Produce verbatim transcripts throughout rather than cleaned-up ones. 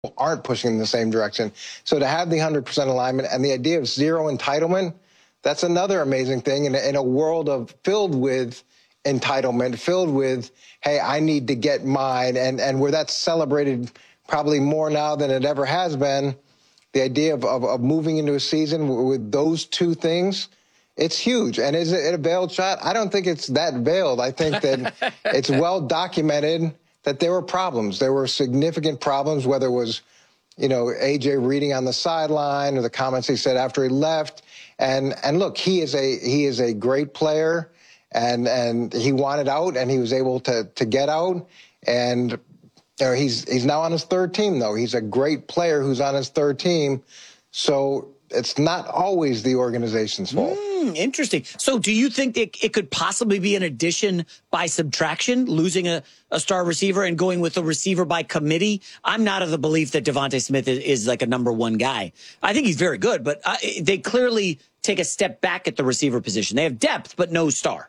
aren't pushing in the same direction. So to have the one hundred percent alignment and the idea of zero entitlement, that's another amazing thing in a, in a world of filled with entitlement, filled with, hey, I need to get mine, and, and where that's celebrated probably more now than it ever has been. The idea of, of, of moving into a season with those two things, it's huge. And is it a veiled shot? I don't think it's that veiled. I think that it's well documented that there were problems. There were significant problems, whether it was, you know, A J reading on the sideline or the comments he said after he left. And and look, he is a he is a great player, and and he wanted out, and he was able to to get out. And you know, he's he's now on his third team, though. He's a great player who's on his third team. So it's not always the organization's fault. Mm, interesting. So do you think it, it could possibly be an addition by subtraction, losing a, a star receiver and going with a receiver by committee? I'm not of the belief that Devontae Smith is, is like a number one guy. I think he's very good, but uh, they clearly take a step back at the receiver position. They have depth, but no star.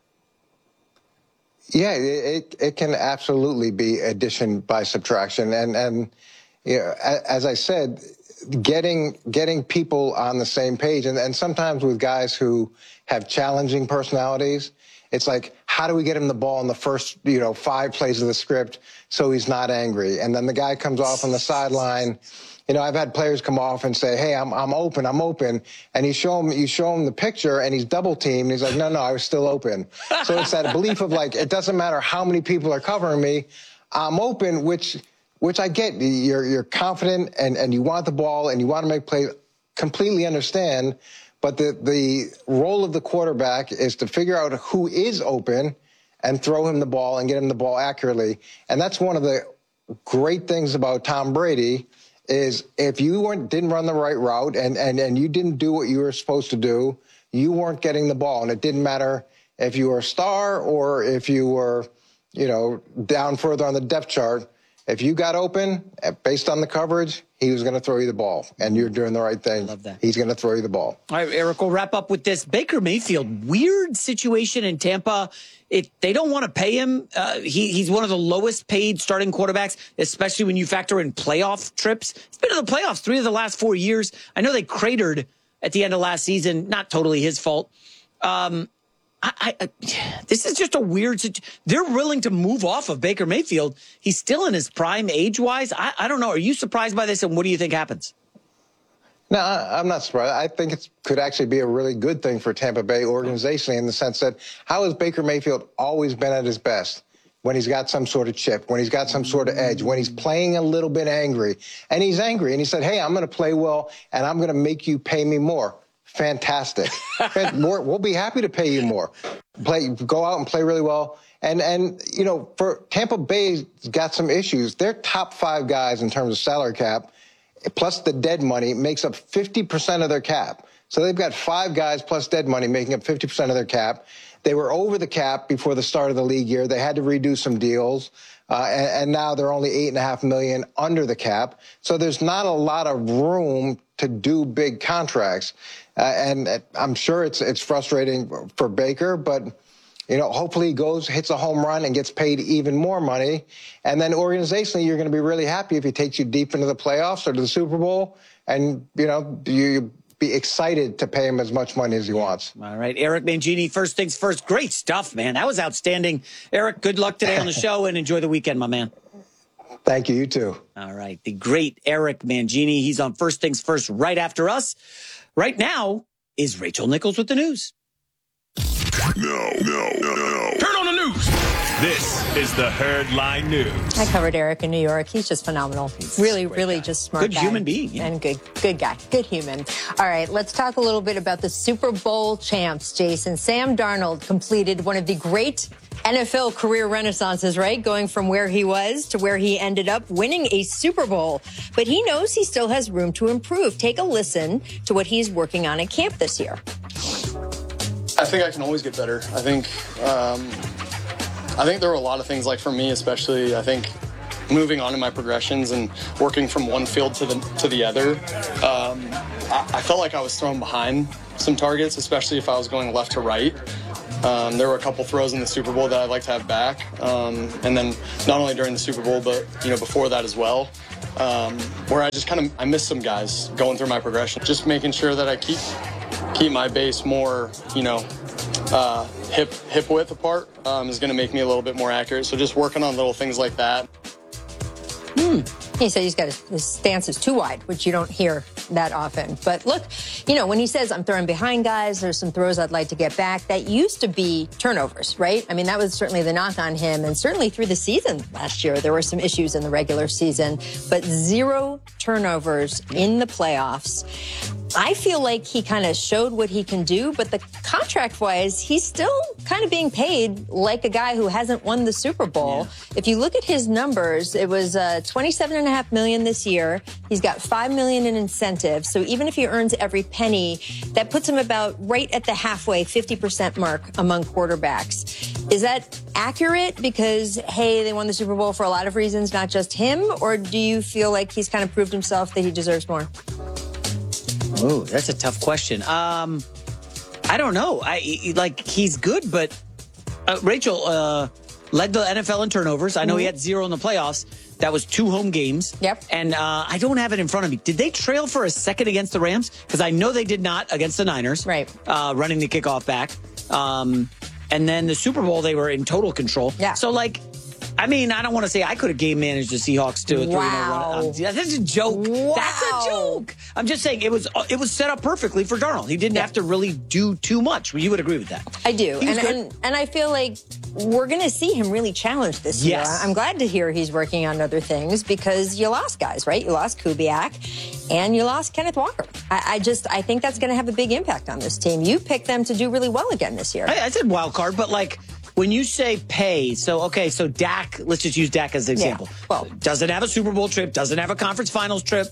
Yeah, it it can absolutely be addition by subtraction. And, and you know, as I said, getting getting people on the same page, and, and sometimes with guys who have challenging personalities, it's like, how do we get him the ball in the first, you know, five plays of the script so he's not angry? And then the guy comes off on the sideline. You know, I've had players come off and say, hey, I'm I'm open, I'm open. And you show him you show him the picture and he's double teamed. He's like, no, no, I was still open. So it's that belief of like, it doesn't matter how many people are covering me, I'm open, which which I get. You're you're confident and, and you want the ball and you want to make plays. Completely understand. But the, the role of the quarterback is to figure out who is open and throw him the ball and get him the ball accurately. And that's one of the great things about Tom Brady is if you weren't didn't run the right route and, and, and you didn't do what you were supposed to do, you weren't getting the ball. And it didn't matter if you were a star or if you were, you know, down further on the depth chart. If you got open, based on the coverage, he was going to throw you the ball, and you're doing the right thing. I love that. He's going to throw you the ball. All right, Eric, we'll wrap up with this. Baker Mayfield, weird situation in Tampa. If they don't want to pay him, uh, he, he's one of the lowest paid starting quarterbacks, especially when you factor in playoff trips. He's been in the playoffs three of the last four years. I know they cratered at the end of last season. Not totally his fault. Um, I, I, this is just a weird situation. They're willing to move off of Baker Mayfield. He's still in his prime age-wise. I, I don't know. Are you surprised by this, and what do you think happens? No, I'm not surprised. I think it could actually be a really good thing for Tampa Bay organizationally in the sense that how has Baker Mayfield always been at his best? When he's got some sort of chip, when he's got some sort of edge, when he's playing a little bit angry. And he's angry, and he said, hey, I'm going to play well, and I'm going to make you pay me more. Fantastic. We'll be happy to pay you more. Play, go out and play really well. And, and you know, for Tampa Bay's got some issues. Their top five guys in terms of salary cap, plus the dead money, makes up fifty percent of their cap. So they've got five guys plus dead money making up fifty percent of their cap. They were over the cap before the start of the league year. They had to redo some deals. Uh, and, and now they're only eight and a half million under the cap. So there's not a lot of room to do big contracts. Uh, and I'm sure it's it's frustrating for Baker, but, you know, hopefully he goes, hits a home run and gets paid even more money. And then organizationally, you're going to be really happy if he takes you deep into the playoffs or to the Super Bowl. And, you know, you be excited to pay him as much money as he wants. All right. Eric Mangini, first things first. Great stuff, man. That was outstanding. Eric, good luck today on the show and enjoy the weekend, my man. Thank you. You too. All right. The great Eric Mangini. He's on First Things First right after us. Right now is Rachel Nichols with the news. No, no, no, no. Turn on the news. This is the Herdline News. I covered Eric in New York. He's just phenomenal. He's really, really guy. just smart Good guy. human being. Yeah. And good, good guy. Good human. All right, let's talk a little bit about the Super Bowl champs, Jason. Sam Darnold completed one of the great N F L career renaissances, right? Going from where he was to where he ended up, winning a Super Bowl. But he knows he still has room to improve. Take a listen to what he's working on at camp this year. I think I can always get better. I think um, I think there were a lot of things, like for me especially, I think moving on in my progressions and working from one field to the to the other, um, I, I felt like I was thrown behind some targets, especially if I was going left to right. Um, there were a couple throws in the Super Bowl that I'd like to have back, um, and then not only during the Super Bowl, but you know before that as well. um, where I just kind of I miss some guys going through my progression. Just making sure that I keep keep my base more, you know, uh, hip hip width apart um, is going to make me a little bit more accurate. So just working on little things like that. Hmm. He said he's got his, his stance is too wide, which you don't hear that often. But look, you know, when he says I'm throwing behind guys, there's some throws I'd like to get back. That used to be turnovers, right? I mean, that was certainly the knock on him. And certainly through the season last year, there were some issues in the regular season, but zero turnovers in the playoffs. I feel like he kind of showed what he can do, but the contract-wise, he's still kind of being paid like a guy who hasn't won the Super Bowl. Yeah. If you look at his numbers, it was uh, twenty-seven and a half million this year. He's got five million in incentives. So even if he earns every penny, that puts him about right at the halfway, fifty percent mark among quarterbacks. Is that accurate? Because, hey, they won the Super Bowl for a lot of reasons, not just him? Or do you feel like he's kind of proved himself that he deserves more? Oh, that's a tough question. Um, I don't know. I like he's good, but uh, Rachel uh, led the N F L in turnovers. I know mm-hmm. he had zero in the playoffs. That was two home games. Yep. And uh, I don't have it in front of me. Did they trail for a second against the Rams? Because I know they did not against the Niners. Right. Uh, running the kickoff back. Um, and then the Super Bowl, they were in total control. Yeah. So like. I mean, I don't want to say I could have game managed the Seahawks to a three wow. run. Um, that's a joke. Wow. That's a joke. I'm just saying it was it was set up perfectly for Darnold. He didn't yeah. have to really do too much. You would agree with that? I do, and, and and I feel like we're going to see him really challenged this yes. year. I'm glad to hear he's working on other things because you lost guys, right? You lost Kubiak, and you lost Kenneth Walker. I, I just I think that's going to have a big impact on this team. You picked them to do really well again this year. I, I said wild card, but like. When you say pay, so, okay, so Dak, let's just use Dak as an example. Yeah. Well, doesn't have a Super Bowl trip, doesn't have a conference finals trip,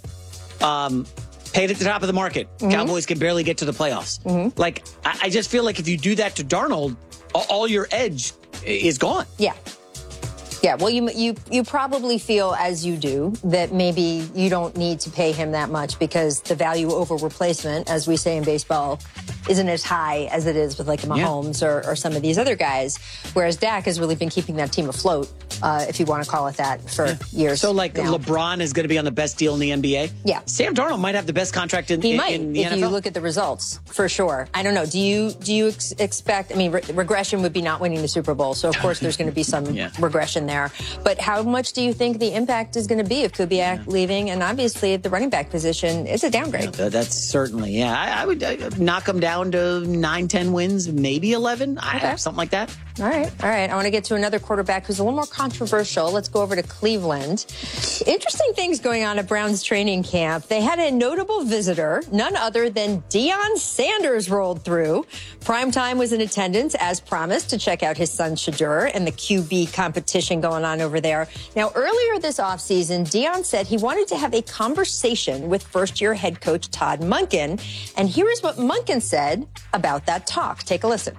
um, paid at the top of the market. Mm-hmm. Cowboys can barely get to the playoffs. Mm-hmm. Like, I, I just feel like if you do that to Darnold, all, all your edge is gone. Yeah. Yeah, well, you you you probably feel, as you do, that maybe you don't need to pay him that much because the value over replacement, as we say in baseball, isn't as high as it is with like Mahomes yeah. or, or some of these other guys. Whereas Dak has really been keeping that team afloat, uh, if you want to call it that, for yeah. years. So, like, now. LeBron is going to be on the best deal in the N B A? Yeah. Sam Darnold might have the best contract in, he in, might, in the if N F L. If you look at the results, for sure. I don't know. Do you do you ex- expect, I mean, re- regression would be not winning the Super Bowl. So, of course, there's going to be some yeah. regression there. But how much do you think the impact is going to be of Kubiak yeah. leaving? And obviously, at the running back position, it's a downgrade. Yeah, that's certainly, yeah. I, I would uh, knock them down to nine, ten wins, maybe eleven, okay. I, something like that. All right, all right. I want to get to another quarterback who's a little more controversial. Let's go over to Cleveland. Interesting things going on at Browns training camp. They had a notable visitor, none other than Deion Sanders rolled through. Primetime was in attendance, as promised, to check out his son Shadur and the Q B competition going on over there. Now, earlier this offseason, Deion said he wanted to have a conversation with first-year head coach Todd Monken. And here is what Monken said about that talk. Take a listen.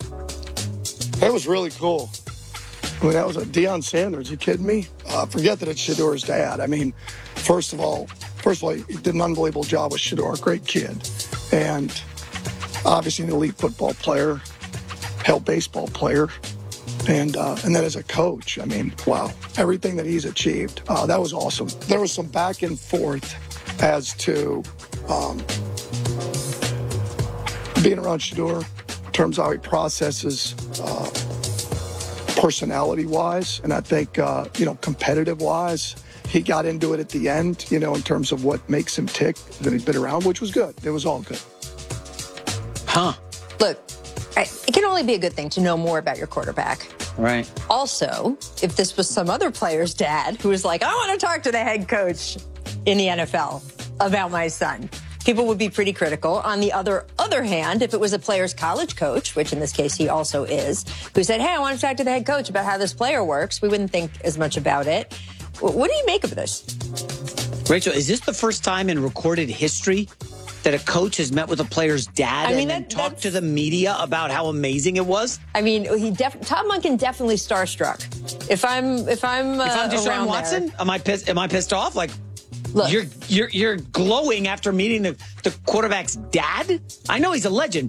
That was really cool. I mean, that was a Deion Sanders. You kidding me? Uh, forget that it's Shador's dad. I mean, first of all, first of all, he did an unbelievable job with Shador. Great kid. And obviously an elite football player, hell baseball player. And uh, and then as a coach, I mean, wow, everything that he's achieved, uh, that was awesome. There was some back and forth as to um, being around Shador in terms of how he processes uh, personality-wise, and I think, uh, you know, competitive-wise. He got into it at the end, you know, in terms of what makes him tick that he's been around, which was good. It was all good. Huh. Look, it can only be a good thing to know more about your quarterback. Right. Also, if this was some other player's dad who was like, I want to talk to the head coach in the N F L about my son, people would be pretty critical. On the other other hand, if it was a player's college coach, which in this case he also is, who said, hey, I want to talk to the head coach about how this player works, we wouldn't think as much about it. What do you make of this? Rachel, is this the first time in recorded history that a coach has met with a player's dad I mean, and that, then talked to the media about how amazing it was? I mean, he def- Todd Monken definitely starstruck. If I'm, if I'm, uh, if I'm Deshaun Watson, there, am I pissed? Am I pissed off? Like, look, you're you're you're glowing after meeting the, the quarterback's dad. I know he's a legend. He's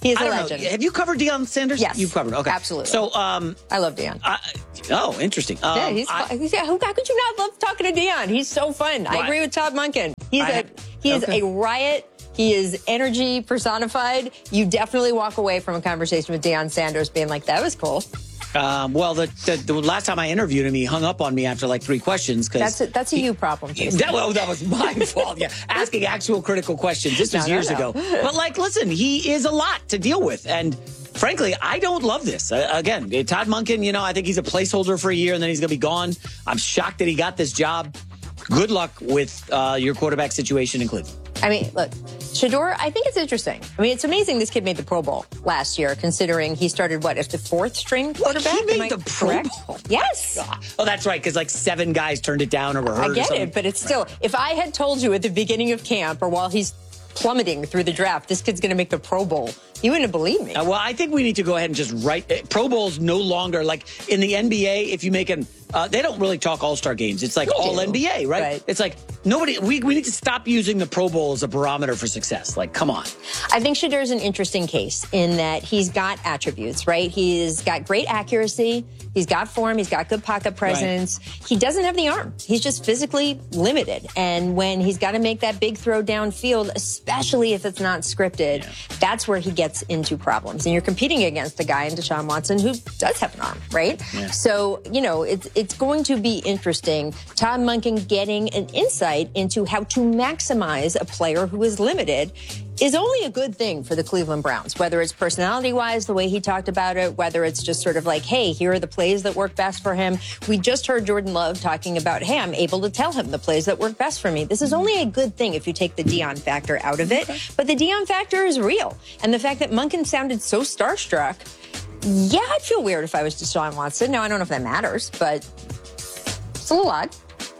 He's a I don't legend. know. Have you covered Deion Sanders? Yes. You've covered. Okay. Absolutely. So, um, I love Deion. I, oh, interesting. Um, yeah, he's, I, he's how could you not love talking to Deion? He's so fun. Well, I agree with Todd Monken. He's I, a he is okay. a riot. He is energy personified. You definitely walk away from a conversation with Deion Sanders being like, that was cool. Um, well, the, the the last time I interviewed him, he hung up on me after like three questions. Cause That's a, that's a he, you problem, Jason. That, well, that was my fault. Yeah, asking actual critical questions. This was No, no, years no. ago. But like, listen, he is a lot to deal with, and frankly, I don't love this. Uh, again, Todd Monken, you know, I think he's a placeholder for a year, and then he's going to be gone. I'm shocked that he got this job. Good luck with uh, your quarterback situation in Cleveland. I mean, look, Shedeur, I think it's interesting. I mean, it's amazing this kid made the Pro Bowl last year, considering he started, what, as the fourth string quarterback? He Am made I the Pro correct? Bowl? Yes. Oh, that's right, because like seven guys turned it down or were hurt. I or get something. it, but it's still, if I had told you at the beginning of camp or while he's plummeting through the draft, this kid's going to make the Pro Bowl, you wouldn't have believed me. Uh, well, I think we need to go ahead and just write. Uh, Pro Bowl's no longer like in the N B A. If you make an, uh, they don't really talk All-Star games. It's like We all do. N B A, right? Right. It's like nobody. We we need to stop using the Pro Bowl as a barometer for success. Like, come on. I think Shedeur's an interesting case in that he's got attributes, right? He's got great accuracy. He's got form. He's got good pocket presence. Right. He doesn't have the arm. He's just physically limited. And when he's got to make that big throw downfield, especially if it's not scripted, yeah. that's where he gets into problems. And you're competing against a guy in Deshaun Watson who does have an arm, right? Yeah. So, you know, it's, it's going to be interesting. Todd Monken getting an insight into how to maximize a player who is limited is only a good thing for the Cleveland Browns, whether it's personality-wise, the way he talked about it, whether it's just sort of like, hey, here are the plays that work best for him. We just heard Jordan Love talking about, hey, I'm able to tell him the plays that work best for me. This is only a good thing if you take the Deion factor out of it. Okay. But the Deion factor is real. And the fact that Monken sounded so starstruck, yeah, I'd feel weird if I was Deshaun Watson. Now, I don't know if that matters, but it's a little odd.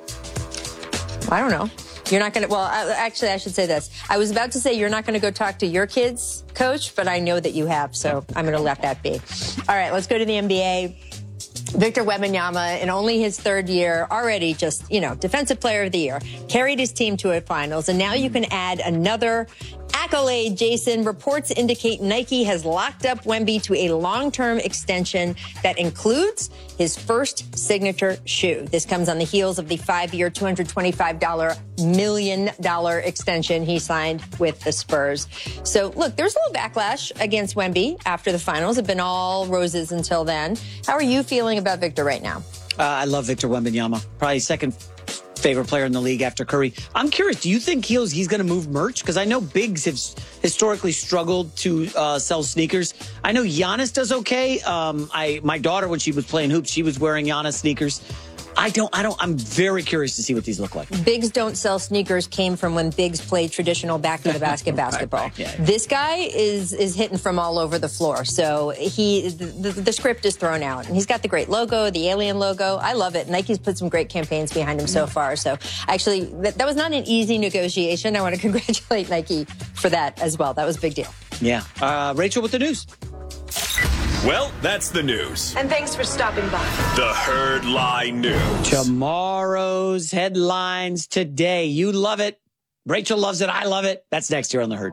I don't know. You're not going to, well, actually, I should say this. I was about to say you're not going to go talk to your kids, coach, but I know that you have, so I'm going to let that be. All right, let's go to the N B A. Victor Wembanyama, in only his third year, already just, you know, Defensive Player of the Year, carried his team to a finals, and now you can add another accolade, Jason. Reports indicate Nike has locked up Wemby to a long-term extension that includes his first signature shoe. This comes on the heels of the five-year, two hundred twenty-five million dollars extension he signed with the Spurs. So, look, there's a little backlash against Wemby after the finals. It's been all roses until then. How are you feeling about Victor right now? Uh, I love Victor Wembanyama. Probably second favorite player in the league after Curry. I'm curious, do you think he's, he's going to move merch? Because I know bigs have historically struggled to uh, sell sneakers. I know Giannis does okay. Um, I my daughter, when she was playing hoops, she was wearing Giannis sneakers. I don't, I don't, I'm very curious to see what these look like. Bigs don't sell sneakers came from when Bigs played traditional back to the basket basketball. Right, right, yeah. This guy is is hitting from all over the floor. So he, the, the script is thrown out. And he's got the great logo, the alien logo. I love it. Nike's put some great campaigns behind him so far. So actually, that, that was not an easy negotiation. I want to congratulate Nike for that as well. That was a big deal. Yeah. Uh, Rachel with the news. Well, that's the news. And thanks for stopping by. The Herd Lie News. Tomorrow's headlines today. You love it. Rachel loves it. I love it. That's next here on The Herd.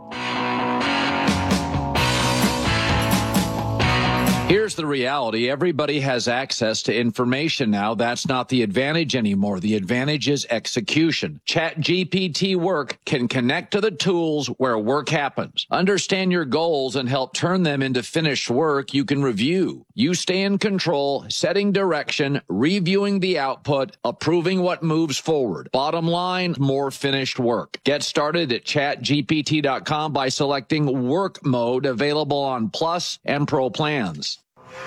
Here's the reality. Everybody has access to information now. That's not the advantage anymore. The advantage is execution. ChatGPT Work can connect to the tools where work happens. Understand your goals and help turn them into finished work you can review. You stay in control, setting direction, reviewing the output, approving what moves forward. Bottom line, more finished work. Get started at chat G P T dot com by selecting Work Mode, available on Plus and Pro plans.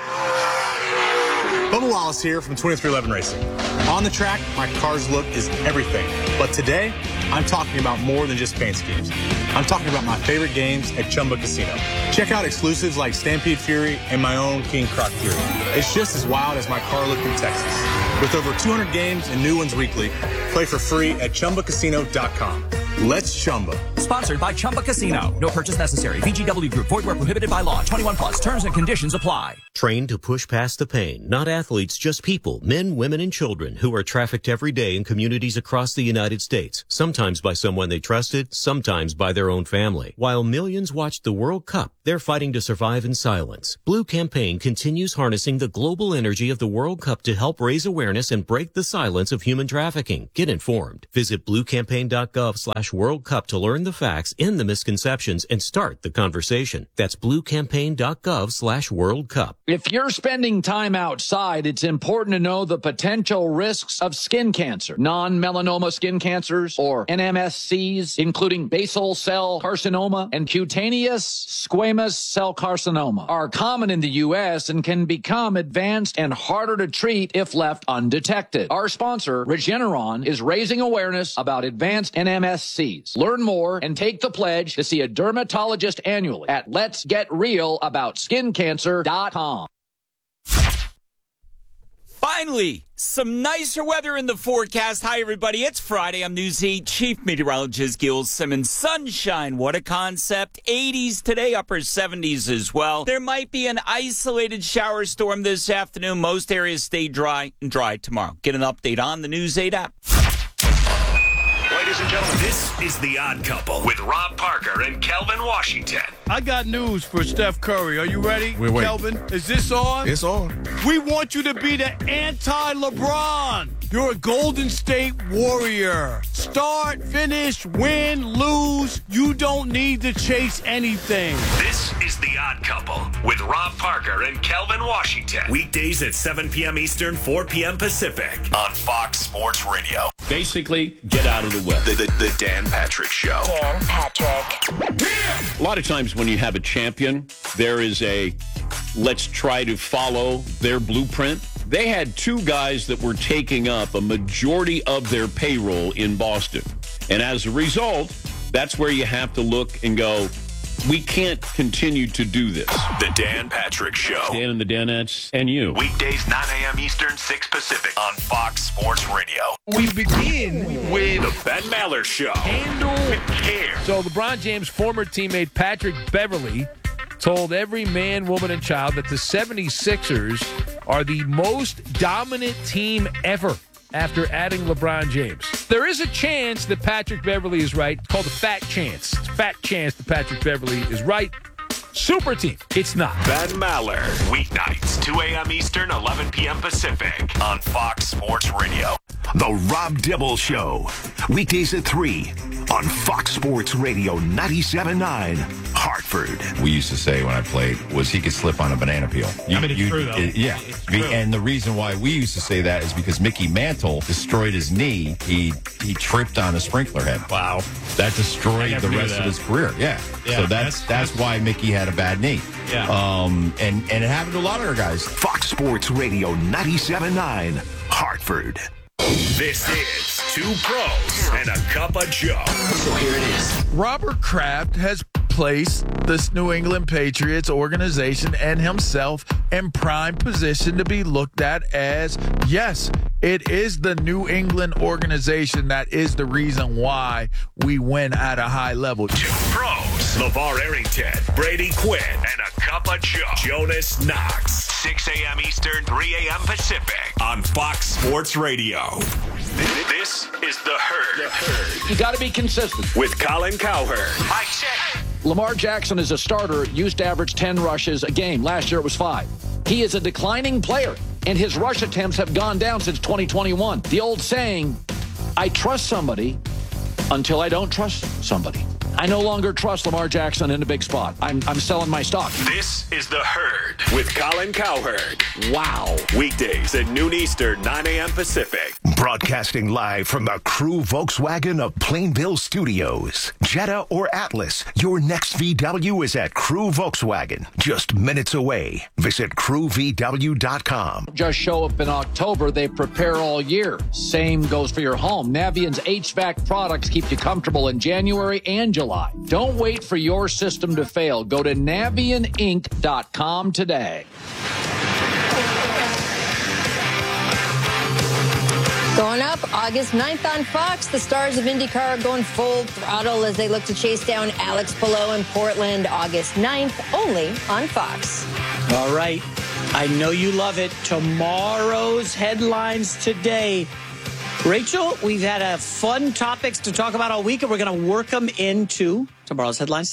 Bubba Wallace here from twenty-three eleven Racing. On the track, my car's look is everything. But today, I'm talking about more than just paint schemes. I'm talking about my favorite games at Chumba Casino. Check out exclusives like Stampede Fury and my own King Croc Fury. It's just as wild as my car look in Texas. With over two hundred games and new ones weekly, play for free at Chumba Casino dot com. Let's Chumba. Sponsored by Chumba Casino. No purchase necessary. V G W Group. Void where prohibited by law. twenty-one plus. Terms and conditions apply. Trained to push past the pain. Not athletes, just people. Men, women, and children who are trafficked every day in communities across the United States. Sometimes by someone they trusted, sometimes by their own family. While millions watched the World Cup, They're fighting to survive in silence. Blue Campaign continues harnessing the global energy of the World Cup to help raise awareness and break the silence of human trafficking. Get informed. Visit bluecampaign.gov slash World Cup to learn the facts and the misconceptions and start the conversation. That's bluecampaign.gov slash World Cup. If you're spending time outside, it's important to know the potential risks of skin cancer. Non-melanoma skin cancers, or N M S Cs, including basal cell carcinoma and cutaneous squamous cell carcinoma, are common in the U S and can become advanced and harder to treat if left undetected. Our sponsor, Regeneron, is raising awareness about advanced N M S Cs. Learn more and take the pledge to see a dermatologist annually at lets get real about skin cancer dot com. Finally, some nicer weather in the forecast. Hi, everybody. It's Friday. I'm News eight Chief Meteorologist Gil Simmons. Sunshine, what a concept. eighties today, upper seventies as well. There might be an isolated shower storm this afternoon. Most areas stay dry and dry tomorrow. Get an update on the News eight app. Ladies and gentlemen, this is The Odd Couple with Rob Parker and Kelvin Washington. I got news for Steph Curry. Are you ready, wait, wait. Kelvin? Is this on? It's on. We want you to be the anti-LeBron. You're a Golden State Warrior. Start, finish, win, lose. You don't need to chase anything. This is The Odd Couple with Rob Parker and Kelvin Washington. Weekdays at seven p.m. Eastern, four p.m. Pacific on Fox Sports Radio. Basically, get out of the way. The, the, the Dan Patrick Show. Dan Patrick. A lot of times when you have a champion, there is a let's try to follow their blueprint. They had two guys that were taking up a majority of their payroll in Boston. And as a result, that's where you have to look and go, we can't continue to do this. The Dan Patrick Show. Dan and the Danettes and you. Weekdays, nine a.m. Eastern, six Pacific on Fox Sports Radio. We begin with The Ben Maller Show. Handle with care. So LeBron James' former teammate Patrick Beverley told every man, woman, and child that the seventy-sixers are the most dominant team ever after adding LeBron James. There is a chance that Patrick Beverley is right. It's called a fat chance. It's a fat chance that Patrick Beverley is right. Super team. It's not. Ben Maller. Weeknights, two a.m. Eastern, eleven p.m. Pacific on Fox Sports Radio. The Rob Dibble Show. Weekdays at three on Fox Sports Radio ninety-seven point nine, Hartford. We used to say when I played was he could slip on a banana peel. You, I mean, it's you, true, though. It, yeah. It's true. And the reason why we used to say that is because Mickey Mantle destroyed his knee. He he tripped on a sprinkler head. Wow. That destroyed the rest of his career. Yeah. Yeah, so that's, that's that's why Mickey had a bad knee. Yeah. Um. And and it happened to a lot of our guys. Fox Sports Radio ninety-seven point nine, Hartford. This is Two Pros and a Cup of Joe. So here it is. Robert Kraft has placed this New England Patriots organization and himself in prime position to be looked at as, yes, it is the New England organization that is the reason why we win at a high level. Two Pros. LeVar Arrington, Brady Quinn, and a Cup of Joe. Jonas Knox. six a.m. Eastern, three a.m. Pacific on Fox Sports Radio. This is The Herd. The Herd. You got to be consistent. With Colin Cowherd. I check. Lamar Jackson is a starter, used to average ten rushes a game. Last year it was five. He is a declining player, and his rush attempts have gone down since twenty twenty-one. The old saying, I trust somebody until I don't trust somebody. I no longer trust Lamar Jackson in a big spot. I'm, I'm selling my stock. This is The Herd with Colin Cowherd. Wow. Weekdays at noon Eastern, nine a.m. Pacific. Broadcasting live from the Crew Volkswagen of Plainville Studios. Jetta or Atlas, your next V W is at Crew Volkswagen. Just minutes away. Visit crew v w dot com. Just show up in October. They prepare all year. Same goes for your home. Navient's H V A C products keep you comfortable in January and July. Don't wait for your system to fail. Go to navient inc dot com today. Going up August ninth on Fox, the stars of IndyCar are going full throttle as they look to chase down Alex Palou in Portland. August ninth, only on Fox. All right. I know you love it. Tomorrow's headlines today. Rachel, we've had a fun topics to talk about all week, and we're going to work them into tomorrow's headlines today.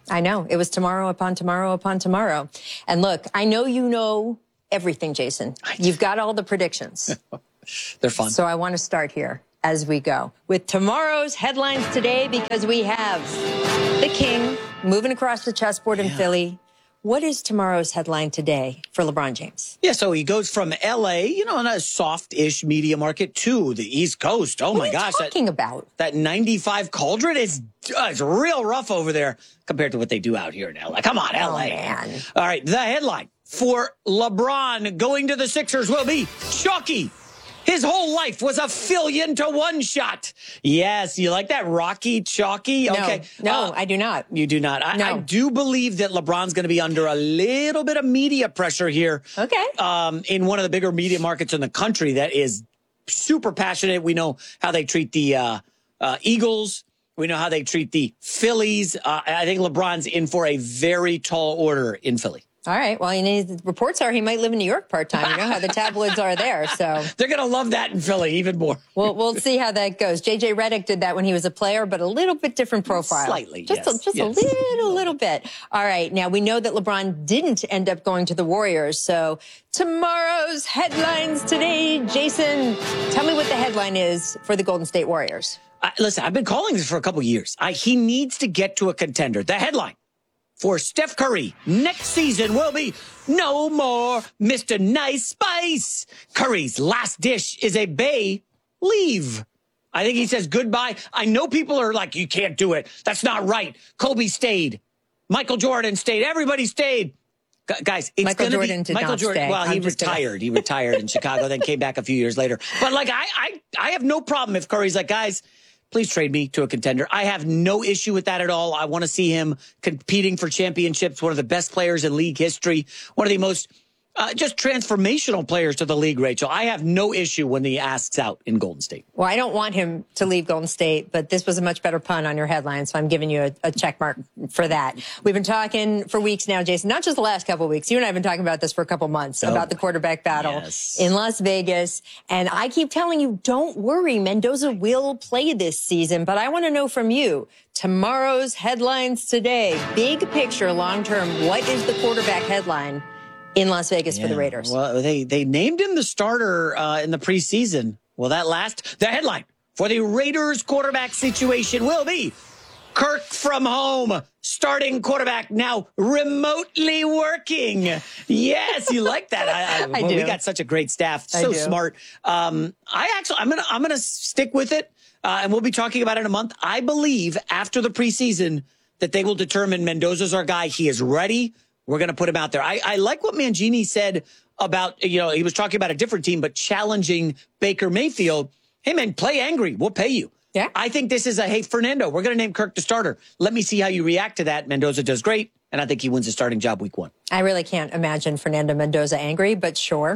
I know. It was tomorrow upon tomorrow upon tomorrow. And look, I know you know everything, Jason. You've got all the predictions. They're fun. So I want to start here as we go with tomorrow's headlines today, because we have the King moving across the chessboard in yeah. Philly. What is tomorrow's headline today for LeBron James? Yeah, so he goes from L A, you know, in a soft-ish media market, to the East Coast. Oh, what my are you gosh. talking that, about? That ninety-five cauldron is uh, it's real rough over there compared to what they do out here in L A. Come on, L A. Oh, man. All right, the headline for LeBron going to the Sixers will be chalky. His whole life was a fillion to one shot. Yes, you like that? Rocky, chalky? Okay. No, no uh, I do not. You do not. I, no. I do believe that LeBron's going to be under a little bit of media pressure here. Okay. Um, in one of the bigger media markets in the country that is super passionate. We know how they treat the uh, uh, Eagles. We know how they treat the Phillies. Uh, I think LeBron's in for a very tall order in Philly. All right. Well, you know, the reports are he might live in New York part-time. You know how the tabloids are there. So they're going to love that in Philly even more. We'll, we'll see how that goes. J J Redick did that when he was a player, but a little bit different profile. Slightly, Just, yes. a, just yes. a little, little bit. All right. Now, we know that LeBron didn't end up going to the Warriors. So tomorrow's headlines today, Jason, tell me what the headline is for the Golden State Warriors. Uh, listen, I've been calling this for a couple of years. I, he needs to get to a contender. The headline for Steph Curry next season will be no more Mister Nice Spice. Curry's last dish is a Bay leave. I think he says goodbye. I know people are like, you can't do it. That's not right. Kobe stayed. Michael Jordan stayed. Everybody stayed. Gu- Guys, it's Michael gonna Jordan be did Michael not Jordan. stay. Well, he I'm just retired. gonna- He retired in Chicago, then came back a few years later. But like, I, I, I have no problem if Curry's like, guys, please trade me to a contender. I have no issue with that at all. I want to see him competing for championships, one of the best players in league history, one of the most uh, just transformational players to the league, Rachel. I have no issue when he asks out in Golden State. Well, I don't want him to leave Golden State, but this was a much better pun on your headline, so I'm giving you a, a check mark for that. We've been talking for weeks now, Jason, not just the last couple of weeks. You and I have been talking about this for a couple months, Oh, about the quarterback battle yes. in Las Vegas. And I keep telling you, don't worry, Mendoza will play this season. But I want to know from you, tomorrow's headlines today, big picture, long term, what is the quarterback headline in Las Vegas Yeah. for the Raiders? Well, they, they named him the starter uh, in the preseason. Well, that last, the headline for the Raiders quarterback situation will be Kirk from home, starting quarterback, now remotely working. Yes, you like that. I, I, I well, do. We got such a great staff, I so do. smart. Um, I actually, I'm gonna, I'm gonna stick with it, uh, and we'll be talking about it in a month. I believe after the preseason that they will determine Mendoza's our guy. He is ready. We're going to put him out there. I, I like what Mangini said about, you know, he was talking about a different team, but challenging Baker Mayfield. Hey, man, play angry. We'll pay you. Yeah. I think this is a, hey, Fernando, we're going to name Kirk the starter. Let me see how you react to that. Mendoza does great, and I think he wins the starting job week one. I really can't imagine Fernando Mendoza angry, but sure,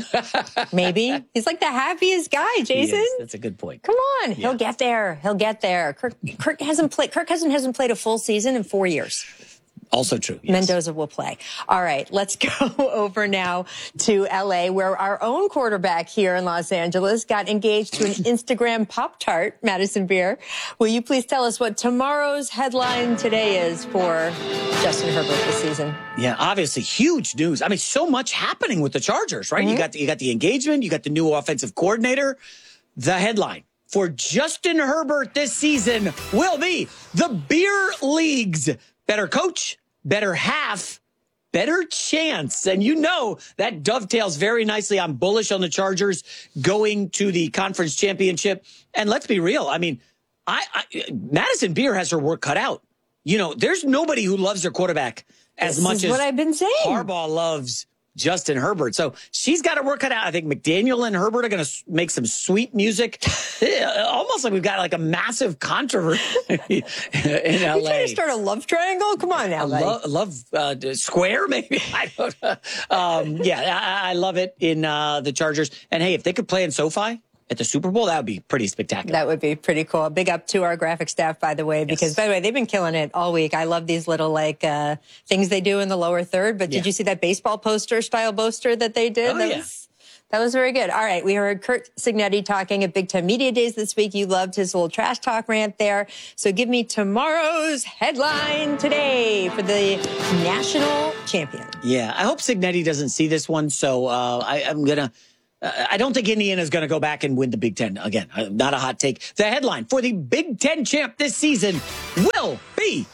maybe. He's like the happiest guy, Jason. Yes, that's a good point. Come on, he'll get there. He'll get there. Kirk, Kirk hasn't played. Kirk Cousins hasn't played a full season in four years. Also true. Yes. Mendoza will play. All right, let's go over now to L A, where our own quarterback here in Los Angeles got engaged to an Instagram Pop-Tart, Madison Beer. Will you please tell us what tomorrow's headline today is for Justin Herbert this season? Yeah, obviously huge news. I mean, so much happening with the Chargers, right? Mm-hmm. You got the, you got the engagement, you got the new offensive coordinator. The headline for Justin Herbert this season will be the beer leagues. Better coach, better half, better chance. And you know that dovetails very nicely. I'm bullish on the Chargers going to the conference championship. And let's be real. I mean, I, I Madison Beer has her work cut out. You know, there's nobody who loves their quarterback as This much is as what I've been saying. Harbaugh loves Justin Herbert. So she's got to work it out. I think McDaniel and Herbert are going to make some sweet music. Almost like we've got like a massive controversy in L A. You trying to start a love triangle? Come on now, A buddy. lo- love uh, square, maybe. I don't know. Um, yeah, I, I love it in uh, the Chargers. And hey, if they could play in SoFi at the Super Bowl, that would be pretty spectacular. That would be pretty cool. Big up to our graphic staff, by the way, because, Yes. by the way, they've been killing it all week. I love these little, like, uh, things they do in the lower third. But did Yeah. you see that baseball poster style poster that they did? Oh, that yeah. was, That was very good. All right. We heard Curt Cignetti talking at Big Ten Media Days this week. You loved his little trash talk rant there. So give me tomorrow's headline today for the national champion. Yeah, I hope Cignetti doesn't see this one. So uh, I, I'm going to, uh, I don't think Indiana's going to go back and win the Big Ten. Again, uh, not a hot take. The headline for the Big Ten champ this season will be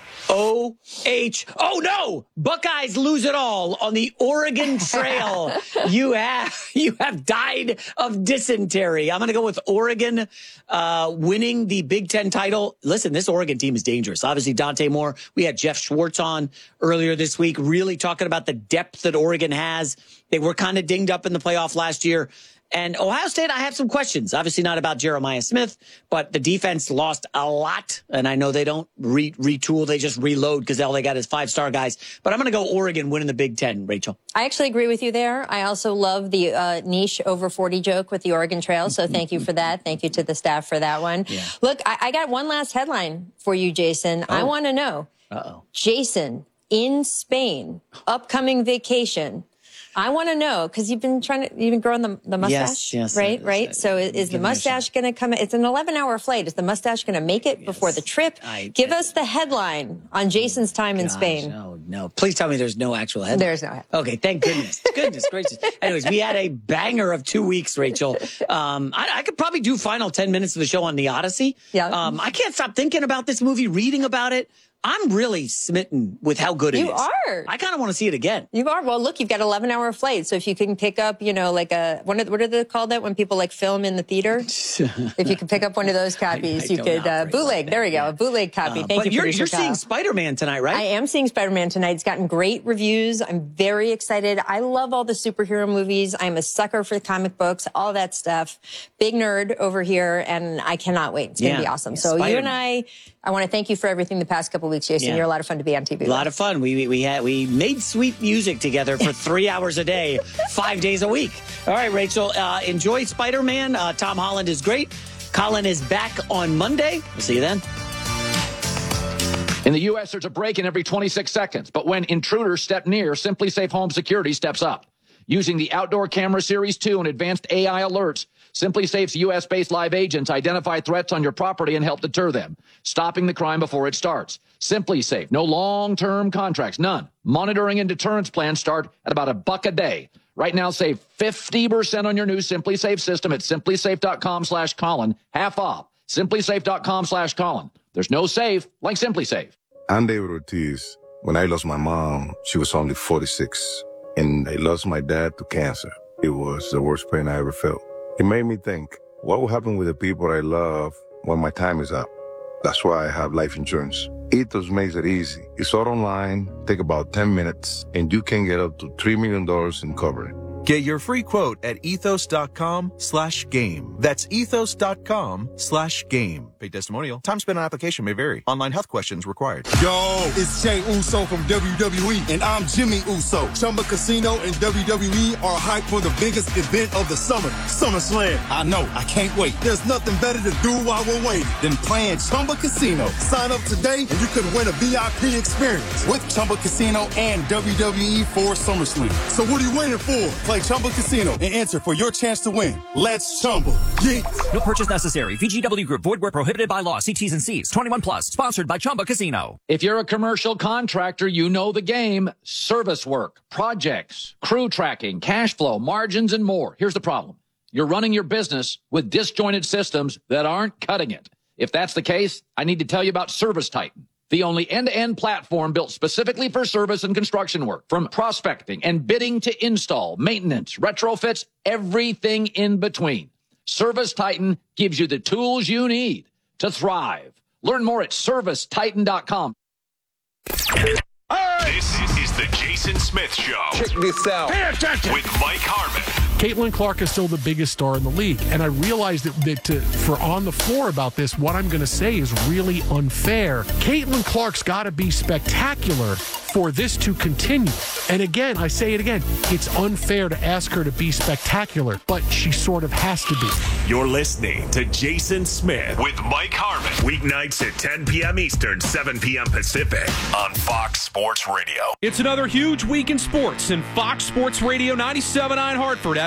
O H. Oh, no! Buckeyes lose it all on the Oregon Trail. you have you have died of dysentery. I'm going to go with Oregon uh, winning the Big Ten title. Listen, this Oregon team is dangerous. Obviously, Dante Moore. We had Jeff Schwartz on earlier this week, really talking about the depth that Oregon has. They were kind of dinged up in the playoff last year. And Ohio State, I have some questions. Obviously not about Jeremiah Smith, but the defense lost a lot. And I know they don't re- retool. They just reload because all they got is five-star guys. But I'm going to go Oregon winning the Big Ten, Rachel. I actually agree with you there. I also love the uh, niche over forty joke with the Oregon Trail. So thank you for that. Thank you to the staff for that one. Yeah. Look, I-, I got one last headline for you, Jason. Oh. I want to know. Uh-oh. Jason, in Spain, upcoming vacation. I want to know, because you've been trying to, you've been growing the, the mustache, yes, yes, right? Yes, right. yes, so is, is the mustache going to come? It's an eleven hour flight. Is the mustache going to make it yes. before the trip? I, Give I, us the headline on Jason's time gosh, in Spain. No, no. Please tell me there's no actual headline. There's no headline. Okay, thank goodness. Goodness gracious. Anyways, we had a banger of two weeks, Rachel. Um, I, I could probably do final ten minutes of the show on The Odyssey. Yeah. Um, I can't stop thinking about this movie, reading about it. I'm really smitten with how good it you is. You are. I kind of want to see it again. You are. Well, look, you've got eleven hour flight. So if you can pick up, you know, like a, what are, what are they called that when people like film in the theater? If you can pick up one of those copies, I, I you could, uh, bootleg. There you go. Yeah. A bootleg copy. Uh, Thank but you, you're, you're Kyle. seeing Spider-Man tonight, right? I am seeing Spider-Man tonight. It's gotten great reviews. I'm very excited. I love all the superhero movies. I'm a sucker for the comic books, all that stuff. Big nerd over here, and I cannot wait. It's going to yeah. be awesome. Yeah, so Spider-Man. You and I, I want to thank you for everything the past couple of weeks, Jason. Yeah. You're a lot of fun to be on T V. A lot of fun. We, we, we had, we made sweet music together for three hours a day, five days a week. All right, Rachel, uh, enjoy Spider-Man. Uh, Tom Holland is great. Colin is back on Monday. We'll see you then. In the U S, there's a break-in every twenty-six seconds. But when intruders step near, Simply Safe Home Security steps up. Using the Outdoor Camera Series two and advanced A I alerts, Simply Safe's U S-based live agents identify threats on your property and help deter them, stopping the crime before it starts. Simply Safe, no long-term contracts, none. Monitoring and deterrence plans start at about a buck a day. Right now, save fifty percent on your new Simply Safe system at simplysafe.com slash Colin, half off. simplysafe.com slash Colin. There's no safe like Simply Safe. I'm David Ortiz. When I lost my mom, she was only forty-six, and I lost my dad to cancer. It was the worst pain I ever felt. It made me think, what will happen with the people I love when my time is up? That's why I have life insurance. Ethos makes it easy. It's all online, take about ten minutes, and you can get up to three million dollars in coverage. Get your free quote at ethos.com slash game. That's ethos.com slash game. Paid testimonial. Time spent on application may vary. Online health questions required. Yo, it's Jey Uso from W W E, and I'm Jimmy Uso. Chumba Casino and W W E are hyped for the biggest event of the summer, SummerSlam. I know, I can't wait. There's nothing better to do while we're waiting than playing Chumba Casino. Sign up today and you could win a V I P experience with Chumba Casino and W W E for SummerSlam. So what are you waiting for? Play Chumba Casino and enter for your chance to win. Let's Chumba. Yeah. No purchase necessary. V G W Group. Void where prohibited by law. See T's and C's. twenty-one plus. Sponsored by Chumba Casino. If you're a commercial contractor, you know the game. Service work, projects, crew tracking, cash flow, margins, and more. Here's the problem. You're running your business with disjointed systems that aren't cutting it. If that's the case, I need to tell you about ServiceTitan, the only end-to-end platform built specifically for service and construction work. From prospecting and bidding to install, maintenance, retrofits, everything in between. ServiceTitan gives you the tools you need to thrive. Learn more at service titan dot com. This is the Jason Smith Show. Check this out. Pay attention. With Mike Harmon. Caitlin Clark is still the biggest star in the league. And I realized that, that to, for on the floor about this, what I'm going to say is really unfair. Caitlin Clark's got to be spectacular for this to continue. And again, I say it again, it's unfair to ask her to be spectacular, but she sort of has to be. You're listening to Jason Smith with Mike Harmon. Weeknights at ten p.m. Eastern, seven p.m. Pacific on Fox Sports Radio. It's another huge week in sports, and Fox Sports Radio ninety-seven point nine Hartford, as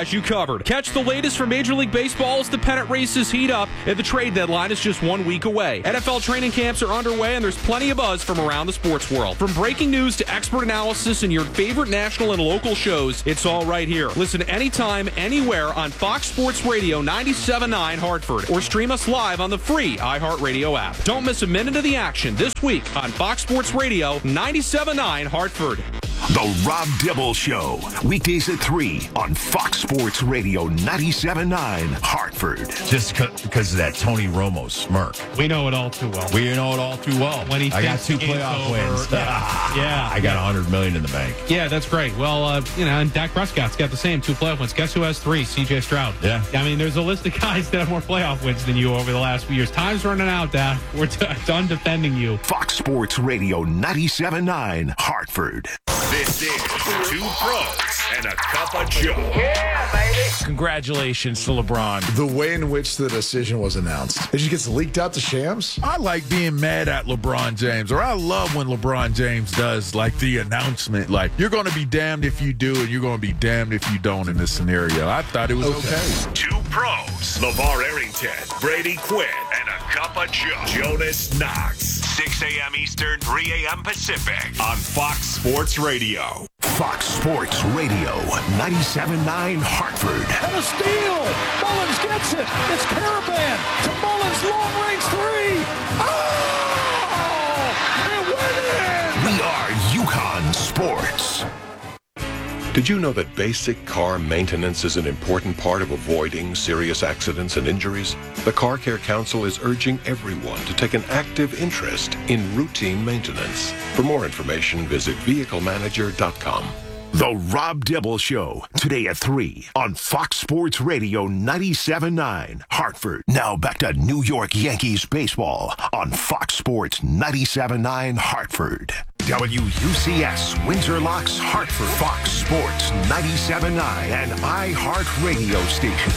has you covered. Catch the latest from Major League Baseball as the pennant races heat up, and the trade deadline is just one week away. N F L training camps are underway, and there's plenty of buzz from around the sports world. From breaking news to expert analysis and your favorite national and local shows, it's all right here. Listen anytime, anywhere on Fox Sports Radio ninety-seven point nine Hartford, or stream us live on the free iHeartRadio app. Don't miss a minute of the action this week on Fox Sports Radio ninety-seven point nine Hartford. The Rob Dibble Show, weekdays at three on Fox Sports Radio ninety-seven point nine Hartford. Just because of that Tony Romo smirk. We know it all too well. We know it all too well. When he I got two thinks the game's playoff over. wins. Yeah. yeah. I got one hundred million dollars in the bank. Yeah, that's great. Well, uh, you know, and Dak Prescott's got the same two playoff wins. Guess who has three? C J Stroud. Yeah. I mean, there's a list of guys that have more playoff wins than you over the last few years. Time's running out, Dak. We're t- done defending you. Fox Sports Radio ninety-seven point nine Hartford. This is Two Pros and a Cup of Joe. Yeah, baby. Congratulations to LeBron. The way in which the decision was announced. It just gets leaked out to Shams. I like being mad at LeBron James, or I love when LeBron James does like the announcement, like you're going to be damned if you do and you're going to be damned if you don't in this scenario. I thought it was okay. okay. Two Pros, LeVar Arrington, Brady Quinn, and a Cup of Joe. Jonas Knox, six a.m. Eastern, three a.m. Pacific on Fox Sports Radio. Fox Sports Radio ninety-seven point nine Hartford. And a steal. Mullins gets it. It's Caravan to Mullins, long-range three. Oh! We are UConn Sports. Did you know that basic car maintenance is an important part of avoiding serious accidents and injuries? The Car Care Council is urging everyone to take an active interest in routine maintenance. For more information, visit vehicle manager dot com. The Rob Dibble Show, today at three on Fox Sports Radio ninety-seven point nine Hartford. Now back to New York Yankees baseball on Fox Sports ninety-seven point nine Hartford. W U C S Windsor Locks Hartford. Fox Sports ninety-seven point nine and iHeartRadio station.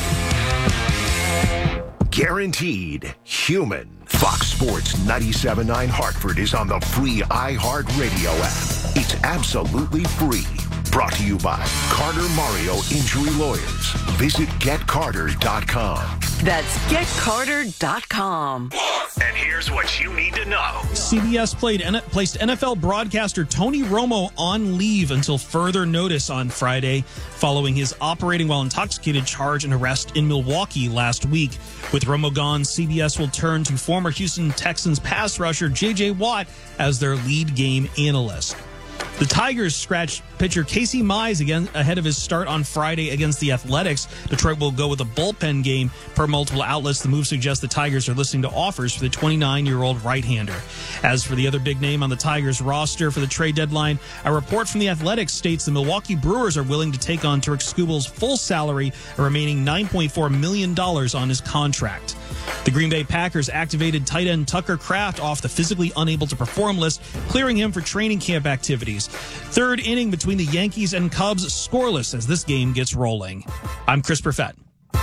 Guaranteed human. Fox Sports ninety-seven point nine Hartford is on the free iHeartRadio app. It's absolutely free. Brought to you by Carter Mario Injury Lawyers. Visit get carter dot com. That's get carter dot com. And here's what you need to know. C B S played, placed N F L broadcaster Tony Romo on leave until further notice on Friday, following his operating while intoxicated charge and arrest in Milwaukee last week. With Romo gone, C B S will turn to former Houston Texans pass rusher J J. Watt as their lead game analyst. The Tigers scratched pitcher Casey Mize again ahead of his start on Friday against the Athletics. Detroit will go with a bullpen game. Per multiple outlets, the move suggests the Tigers are listening to offers for the twenty-nine-year-old right-hander. As for the other big name on the Tigers roster for the trade deadline, a report from the Athletics states the Milwaukee Brewers are willing to take on Turek Skubal's full salary, a remaining nine point four million dollars on his contract. The Green Bay Packers activated tight end Tucker Kraft off the physically unable to perform list, clearing him for training camp activities. Third inning between the Yankees and Cubs scoreless as this game gets rolling. I'm Chris Perfett.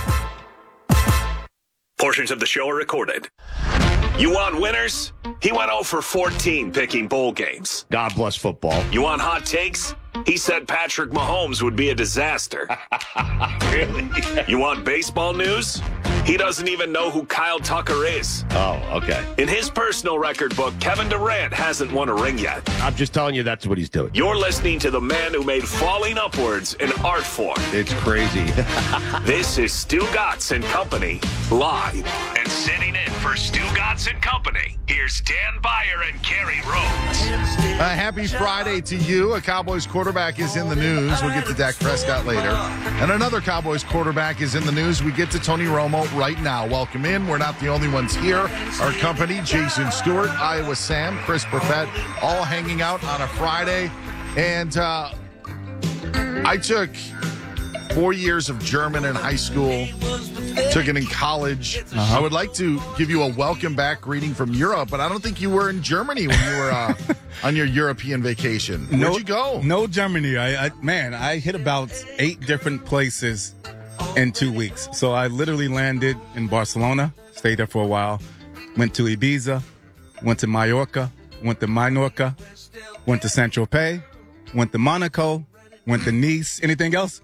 Portions of the show are recorded. You want winners? He went oh for fourteen picking bowl games. God bless football. You want hot takes? He said Patrick Mahomes would be a disaster. Really? You want baseball news? He doesn't even know who Kyle Tucker is. Oh, okay. In his personal record book, Kevin Durant hasn't won a ring yet. I'm just telling you that's what he's doing. You're listening to the man who made falling upwards an art form. It's crazy. This is Stu Gatz and Company, live. And sitting in for Stu Gatz and Company, here's Dan Beyer and Kerry Rhodes. Uh, happy Friday to you. A Cowboys quarterback is in the news. We'll get to Dak Prescott later. And another Cowboys quarterback is in the news. We get to Tony Romo right now. Welcome in. We're not the only ones here. Our company, Jason Stewart, Iowa Sam, Chris Perfett, all hanging out on a Friday. And uh, I took four years of German in high school, took it in college. Uh-huh. I would like to give you a welcome back greeting from Europe, but I don't think you were in Germany when you were uh, on your European vacation. Where'd no, you go? No Germany. I, I man, I hit about eight different places in two weeks. So I literally landed in Barcelona, stayed there for a while, went to Ibiza, went to Mallorca, went to Minorca, went to Saint-Tropez, went to Monaco, went to Nice. Anything else?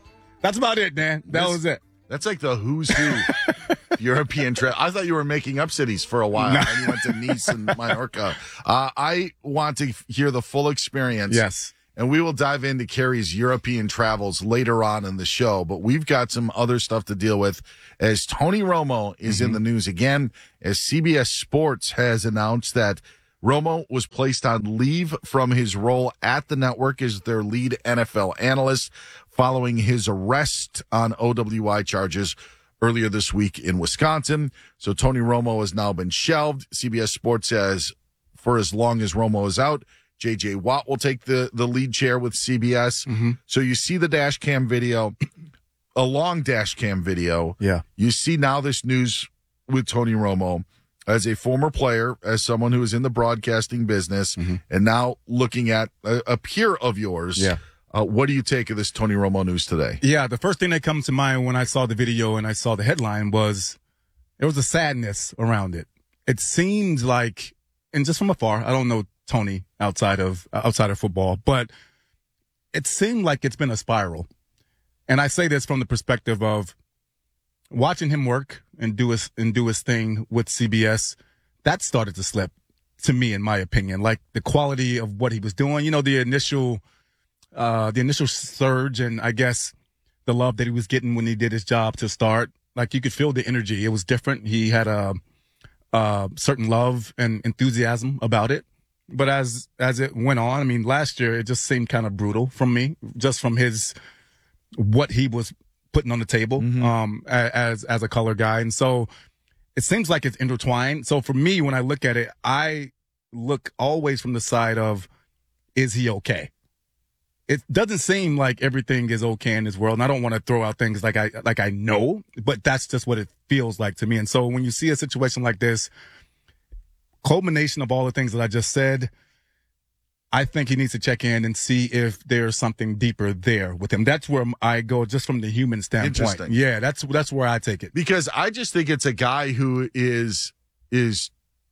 That's about it, Dan. That This- was it. That's like the who's who European trip. I thought you were making up cities for a while. No. And you went to Nice and Mallorca. Uh, I want to hear the full experience. Yes. And we will dive into Kerry's European travels later on in the show. But we've got some other stuff to deal with as Tony Romo is Mm-hmm. in the news again, as C B S Sports has announced that Romo was placed on leave from his role at the network as their lead N F L analyst following his arrest on O W I charges earlier this week in Wisconsin. So Tony Romo has now been shelved. C B S Sports says for as long as Romo is out, J J Watt will take the, the lead chair with C B S. Mm-hmm. So you see the dash cam video, a long dash cam video. Yeah. You see now this news with Tony Romo as a former player, as someone who is in the broadcasting business, Mm-hmm. and now looking at a, a peer of yours. Yeah. Uh, what do you take of this Tony Romo news today? Yeah, the first thing that comes to mind when I saw the video and I saw the headline was there was a sadness around it. It seemed like, and just from afar, I don't know Tony outside of outside of football, but it seemed like it's been a spiral. And I say this from the perspective of watching him work and do his and do his thing with C B S. That started to slip to me, in my opinion. Like the quality of what he was doing, you know, the initial, uh, the initial surge, and I guess the love that he was getting when he did his job to start. Like you could feel the energy. It was different. He had a, a certain love and enthusiasm about it. But as as it went on, I mean, last year it just seemed kind of brutal from me, just from his what he was putting on the table Mm-hmm. um, a- as as a color guy, and so it seems like it's intertwined. So for me, when I look at it, I look always from the side of, is he okay? It doesn't seem like everything is okay in this world, and I don't want to throw out things like I like I know, but that's just what it feels like to me. And so when you see a situation like this, culmination of all the things that I just said, I think he needs to check in and see if there's something deeper there with him. That's where I go, just from the human standpoint. Interesting. Yeah, that's that's where I take it. Because I just think it's a guy who is is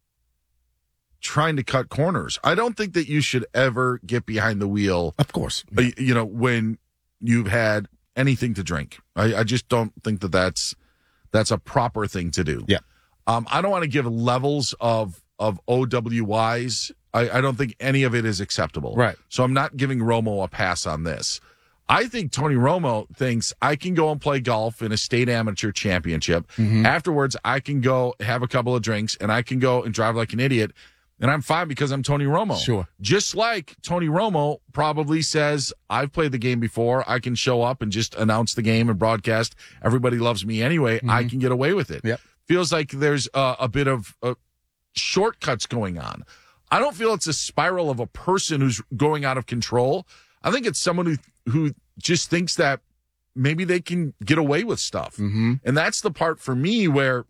trying to cut corners. I don't think that you should ever get behind the wheel. Of course. uh, You know, when you've had anything to drink. I, I just don't think that that's that's a proper thing to do. Yeah. Um, I don't want to give levels of of O W Is. I, I don't think any of it is acceptable. Right. So I'm not giving Romo a pass on this. I think Tony Romo thinks I can go and play golf in a state amateur championship. Mm-hmm. Afterwards, I can go have a couple of drinks and I can go and drive like an idiot. And I'm fine because I'm Tony Romo. Sure. Just like Tony Romo probably says, I've played the game before. I can show up and just announce the game and broadcast. Everybody loves me anyway. Mm-hmm. I can get away with it. Yep. Feels like there's uh, a bit of uh, shortcuts going on. I don't feel it's a spiral of a person who's going out of control. I think it's someone who who just thinks that maybe they can get away with stuff. Mm-hmm. And that's the part for me where,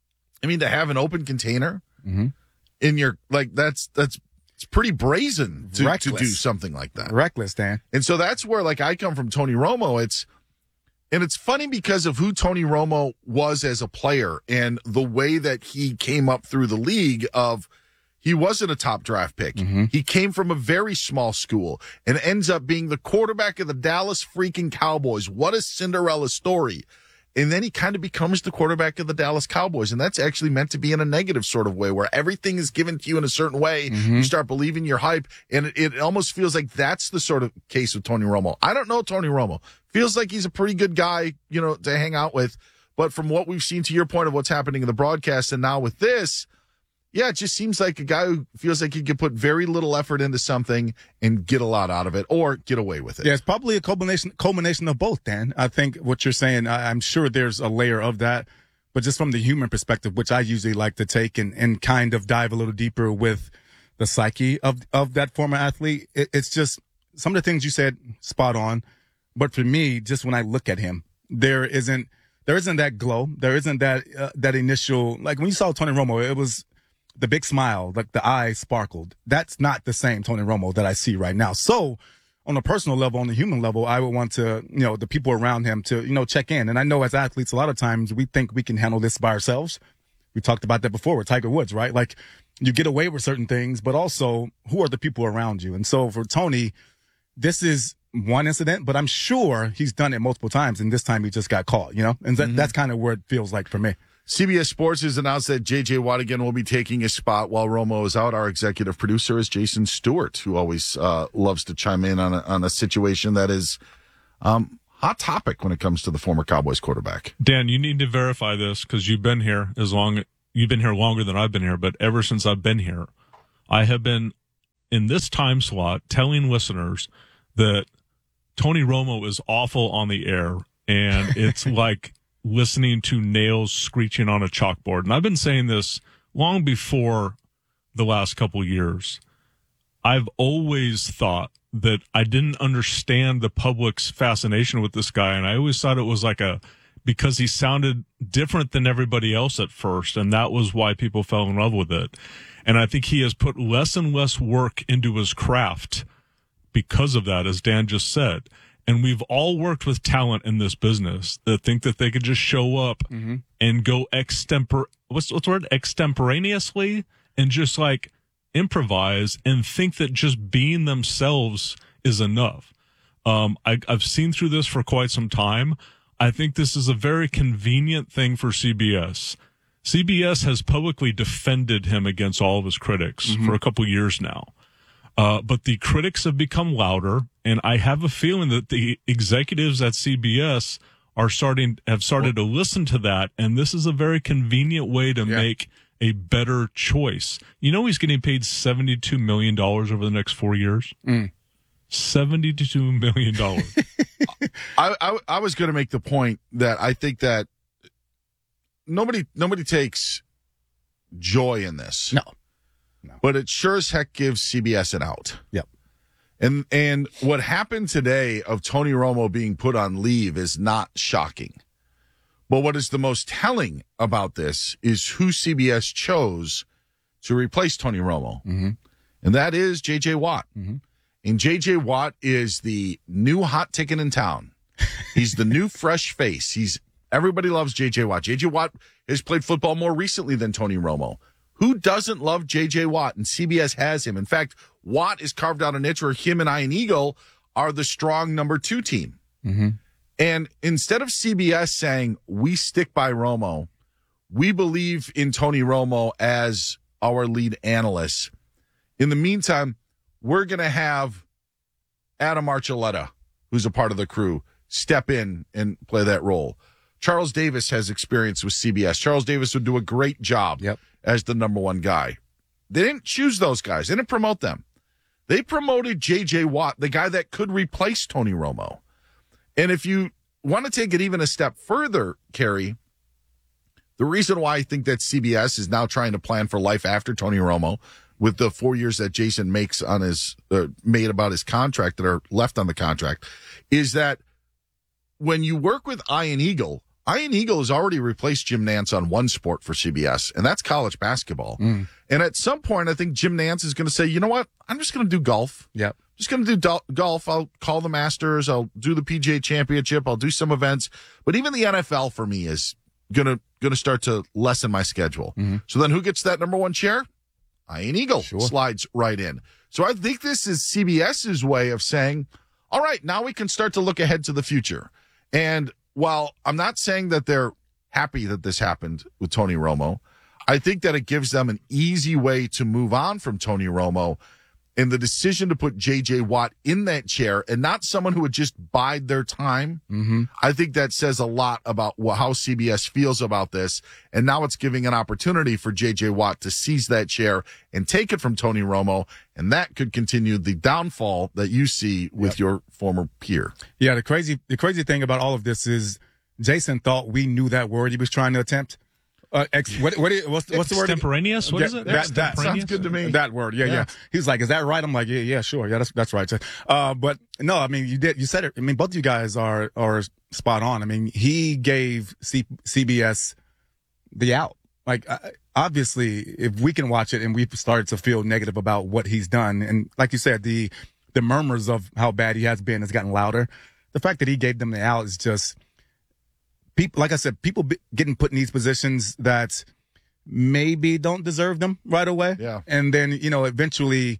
I mean, to have an open container Mm-hmm. in your, like, that's, that's, it's pretty brazen to, to Reckless. do something like that. Reckless, Dan. And so that's where, like, I come from Tony Romo. It's, and it's funny because of who Tony Romo was as a player and the way that he came up through the league of, he wasn't a top draft pick. Mm-hmm. He came from a very small school and ends up being the quarterback of the Dallas freaking Cowboys. What a Cinderella story. And then he kind of becomes the quarterback of the Dallas Cowboys. And that's actually meant to be in a negative sort of way where everything is given to you in a certain way. Mm-hmm. You start believing your hype. And it, it almost feels like that's the sort of case with Tony Romo. I don't know Tony Romo. Feels like he's a pretty good guy, you know, to hang out with. But from what we've seen, to your point of what's happening in the broadcast and now with this, yeah, it just seems like a guy who feels like he could put very little effort into something and get a lot out of it or get away with it. Yeah, it's probably a culmination culmination of both, Dan. I think what you're saying, I, I'm sure there's a layer of that, but just from the human perspective, which I usually like to take and, and kind of dive a little deeper with the psyche of, of that former athlete, it, it's just some of the things you said spot on. But for me, just when I look at him, there isn't there isn't that glow. There isn't that uh, that initial, like when you saw Tony Romo, it was the big smile, like the eyes sparkled. That's not the same Tony Romo that I see right now. So on a personal level, on the human level, I would want to, you know, the people around him to, you know, check in. And I know as athletes, a lot of times we think we can handle this by ourselves. We talked about that before with Tiger Woods, right? Like you get away with certain things, but also who are the people around you? And so for Tony, this is one incident, but I'm sure he's done it multiple times, and this time he just got caught, you know? And that, mm-hmm. that's kind of where it feels like for me. C B S Sports has announced that J J. Watt again will be taking his spot while Romo is out. Our executive producer is Jason Stewart, who always uh, loves to chime in on a, on a situation that is um, hot topic when it comes to the former Cowboys quarterback. Dan, you need to verify this because you've been here as long you've been here longer than I've been here, but ever since I've been here, I have been in this time slot telling listeners that Tony Romo is awful on the air, and it's like listening to nails screeching on a chalkboard. And I've been saying this long before the last couple of years. I've always thought that I didn't understand the public's fascination with this guy, and I always thought it was like a because he sounded different than everybody else at first, and that was why people fell in love with it. And I think he has put less and less work into his craft because of that, as Dan just said. And we've all worked with talent in this business that think that they could just show up mm-hmm. and go extempor what's what's the word extemporaneously and just like improvise and think that just being themselves is enough. Um, I, I've seen through this for quite some time. I think this is a very convenient thing for C B S. C B S has publicly defended him against all of his critics mm-hmm. for a couple years now. Uh, but the critics have become louder, and I have a feeling that the executives at C B S are starting have started to listen to that, and this is a very convenient way to yeah. make a better choice. You know, he's getting paid seventy-two million dollars over the next four years. Mm. seventy-two million dollars. I, I I was going to make the point that I think that nobody nobody takes joy in this. No. No. But it sure as heck gives C B S an out. Yep. And and what happened today of Tony Romo being put on leave is not shocking. But what is the most telling about this is who C B S chose to replace Tony Romo. Mm-hmm. And that is J J. Watt. Mm-hmm. And J J. Watt is the new hot ticket in town. He's the new fresh face. He's everybody loves J J. Watt. J J. Watt has played football more recently than Tony Romo. Who doesn't love J J. Watt? And C B S has him. In fact, Watt is carved out a niche where him and Ian Eagle are the strong number two team. Mm-hmm. And instead of C B S saying, we stick by Romo, we believe in Tony Romo as our lead analyst. In the meantime, we're going to have Adam Archuleta, who's a part of the crew, step in and play that role. Charles Davis has experience with C B S. Charles Davis would do a great job yep. as the number one guy. They didn't choose those guys. They didn't promote them. They promoted J J. Watt, the guy that could replace Tony Romo. And if you want to take it even a step further, Kerry, the reason why I think that C B S is now trying to plan for life after Tony Romo with the four years that Jason makes on his uh, made about his contract that are left on the contract is that when you work with Ian Eagle, Ian Eagle has already replaced Jim Nantz on one sport for C B S, and that's college basketball. Mm. And at some point, I think Jim Nantz is going to say, you know what? I'm just going to do golf. Yep. Just going to do do- golf. I'll call the Masters. I'll do the P G A Championship. I'll do some events. But even the N F L for me is going to going to start to lessen my schedule. Mm-hmm. So then who gets that number one chair? Ian Eagle sure. slides right in. So I think this is CBS's way of saying, all right, now we can start to look ahead to the future. And while I'm not saying that they're happy that this happened with Tony Romo, I think that it gives them an easy way to move on from Tony Romo. And the decision to put J J. Watt in that chair and not someone who would just bide their time, mm-hmm. I think that says a lot about how C B S feels about this. And now it's giving an opportunity for J J. Watt to seize that chair and take it from Tony Romo. And that could continue the downfall that you see with yep. your former peer. Yeah, the crazy the crazy thing about all of this is Jason thought we knew that word he was trying to attempt. Uh, ex, what, what, what's, what's the word? Extemporaneous? What yeah, is it? That, that sounds good to me. That word, yeah, yeah, yeah. He's like, is that right? I'm like, yeah, yeah, sure. Yeah, that's that's right. Uh, but no, I mean, you did, you said it. I mean, both of you guys are are spot on. I mean, he gave C, CBS the out. Like, uh, obviously, if we can watch it and we've started to feel negative about what he's done, and like you said, the the murmurs of how bad he has been has gotten louder. The fact that he gave them the out is just. People, like I said, people getting put in these positions that maybe don't deserve them right away. Yeah. And then, you know, eventually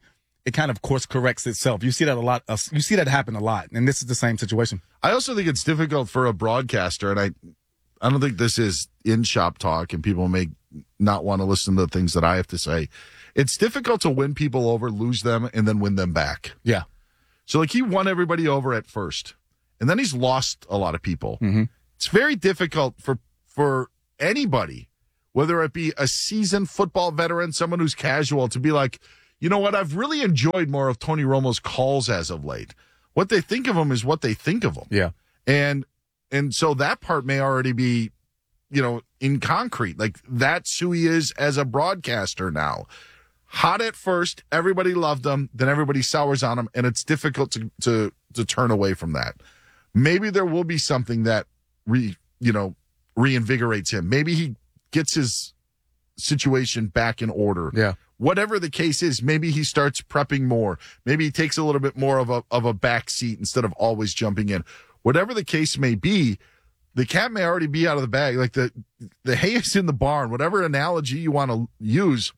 it kind of course corrects itself. You see that a lot. Uh, you see that happen a lot, and this is the same situation. I also think it's difficult for a broadcaster, and I, I don't think this is in shop talk, and people may not want to listen to the things that I have to say. It's difficult to win people over, lose them, and then win them back. Yeah. So, like, he won everybody over at first, and then he's lost a lot of people. Mm-hmm. It's very difficult for for anybody, whether it be a seasoned football veteran, someone who's casual, to be like, you know what, I've really enjoyed more of Tony Romo's calls as of late. What they think of him is what they think of him. Yeah. And and so that part may already be, you know, in concrete. Like, that's who he is as a broadcaster now. Hot at first, everybody loved him, then everybody sours on him, and it's difficult to to to turn away from that. Maybe there will be something that re you know reinvigorates him. Maybe he gets his situation back in order. Yeah. Whatever the case is, maybe he starts prepping more. Maybe he takes a little bit more of a of a back seat instead of always jumping in. Whatever the case may be, the cat may already be out of the bag. Like the the hay is in the barn. Whatever analogy you want to use,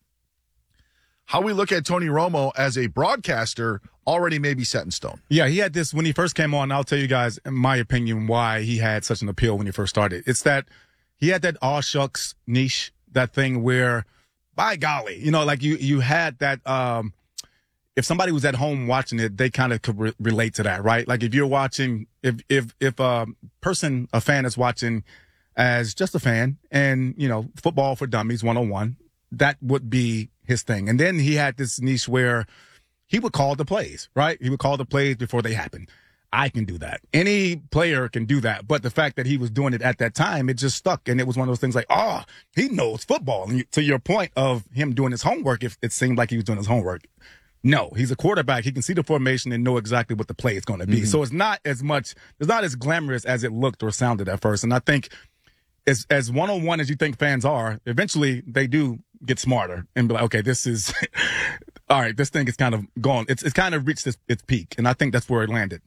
how we look at Tony Romo as a broadcaster already may be set in stone. Yeah, he had this when he first came on. I'll tell you guys, in my opinion, why he had such an appeal when he first started. It's that he had that aw shucks niche, that thing where, by golly, you know, like you you had that. Um, if somebody was at home watching it, they kind of could re- relate to that, right? Like if you're watching, if if if a person, a fan is watching as just a fan, and you know, Football for Dummies one oh one, that would be his thing. And then he had this niche where he would call the plays, right? He would call the plays before they happen. I can do that. Any player can do that. But the fact that he was doing it at that time, it just stuck. And it was one of those things like, oh, he knows football. And to your point of him doing his homework, if it seemed like he was doing his homework. No, he's a quarterback. He can see the formation and know exactly what the play is going to be. Mm-hmm. So it's not as much, it's not as glamorous as it looked or sounded at first. And I think as as one-on-one as you think fans are, eventually they do get smarter and be like, okay, this is, all right, this thing is kind of gone. It's, it's kind of reached its, its peak. And I think that's where it landed.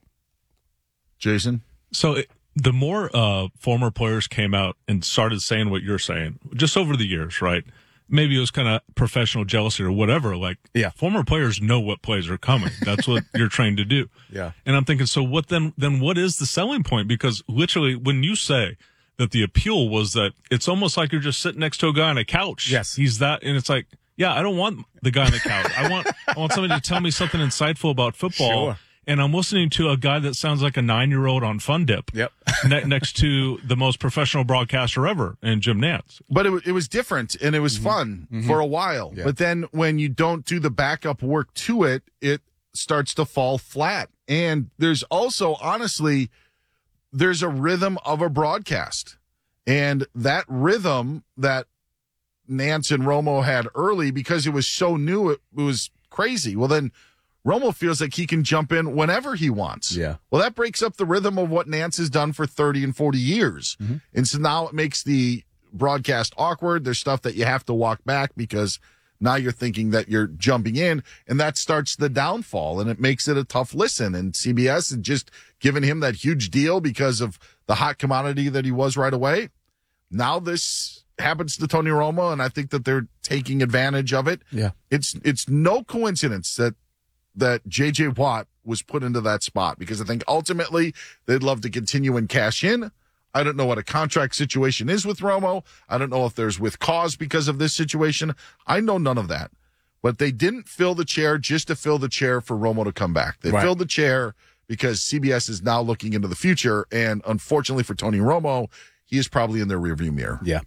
Jason? So it, the more uh, former players came out and started saying what you're saying, just over the years, right? Maybe it was kind of professional jealousy or whatever. Like, yeah, former players know what plays are coming. That's what you're trained to do. Yeah. And I'm thinking, so what then, then what is the selling point? Because literally when you say that the appeal was that it's almost like you're just sitting next to a guy on a couch. Yes. He's that, and it's like, yeah, I don't want the guy on the couch. I want, I want somebody to tell me something insightful about football. Sure. And I'm listening to a guy that sounds like a nine-year-old on Fun Dip. Yep. ne- next to the most professional broadcaster ever in Jim Nantz. But it, it was different, and it was Mm-hmm. fun Mm-hmm. for a while. Yeah. But then when you don't do the backup work to it, it starts to fall flat. And there's also, honestly, there's a rhythm of a broadcast. And that rhythm that Nantz and Romo had early, because it was so new, it, it was crazy. Well, then Romo feels like he can jump in whenever he wants. Yeah. Well, that breaks up the rhythm of what Nantz has done for thirty and forty years. Mm-hmm. And so now it makes the broadcast awkward. There's stuff that you have to walk back because now you're thinking that you're jumping in, and that starts the downfall, and it makes it a tough listen. And C B S had just given him that huge deal because of the hot commodity that he was right away. Now this happens to Tony Romo, and I think that they're taking advantage of it. Yeah. It's it's no coincidence that that J J Watt was put into that spot, because I think ultimately they'd love to continue and cash in. I don't know what a contract situation is with Romo. I don't know if there's with cause because of this situation. I know none of that. But they didn't fill the chair just to fill the chair for Romo to come back. They right. filled the chair because C B S is now looking into the future. And unfortunately for Tony Romo, he is probably in their rearview mirror. Yeah.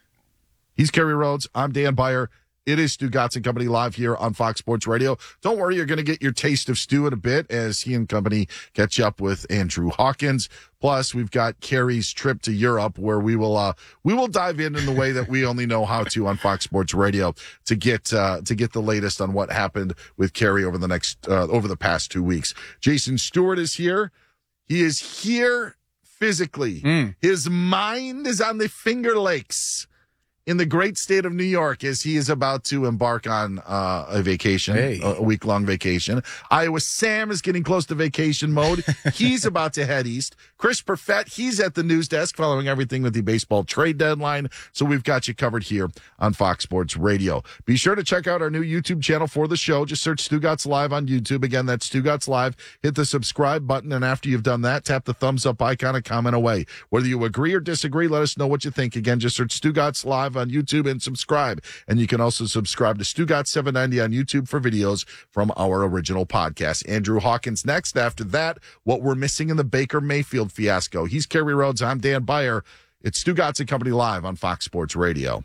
He's Kerry Rhodes. I'm Dan Beyer. It is Stu Gatz and Company live here on Fox Sports Radio. Don't worry, you're going to get your taste of Stu in a bit as he and company catch up with Andrew Hawkins. Plus, we've got Kerry's trip to Europe, where we will uh, we will dive in in the way that we only know how to on Fox Sports Radio to get uh, to get the latest on what happened with Kerry over the next uh, over the past two weeks. Jason Stewart is here. He is here physically. Mm. His mind is on the Finger Lakes. in the great state of New York as he is about to embark on uh, a vacation, Hey. a week-long vacation. Iowa Sam is getting close to vacation mode. He's about to head east. Chris Perfett, he's at the news desk following everything with the baseball trade deadline. So we've got you covered here on Fox Sports Radio. Be sure to check out our new YouTube channel for the show. Just search Stugatz Live on YouTube. Again, that's Stugatz Live. Hit the subscribe button, and after you've done that, tap the thumbs up icon and comment away. Whether you agree or disagree, let us know what you think. Again, just search Stugatz Live on YouTube and subscribe. And you can also subscribe to Stugatz seven ninety on YouTube for videos from our original podcast. Andrew Hawkins next. After that, what we're missing in the Baker Mayfield fiasco. He's Kerry Rhodes. I'm Dan Beyer. It's Stugatz and Company Live on Fox Sports Radio.